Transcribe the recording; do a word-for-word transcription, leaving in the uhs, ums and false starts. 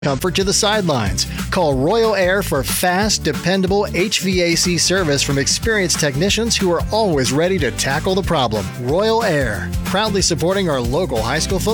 comfort to the sidelines. Call Royal Air for fast, dependable H V A C service from experienced technicians who are always ready to tackle the problem. Royal Air, proudly supporting our local high school football